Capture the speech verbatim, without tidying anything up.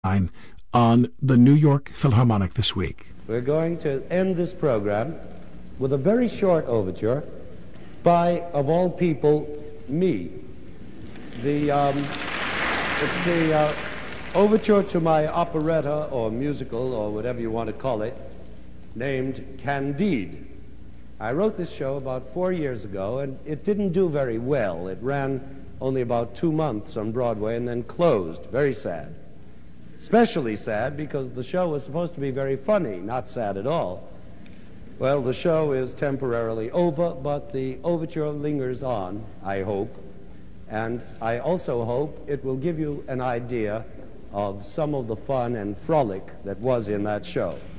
on the New York Philharmonic this week. We're going to end this program with a very short overture by, of all people, me. The, um, it's the uh, overture to my operetta or musical or whatever you want to call it, named Candide. I wrote this show about four years ago, and it didn't do very well. It ran only about two months on Broadway and then closed. Very sad. Especially sad because the show was supposed to be very funny, not sad at all. Well, the show is temporarily over, but the overture lingers on, I hope. And I also hope it will give you an idea of some of the fun and frolic that was in that show.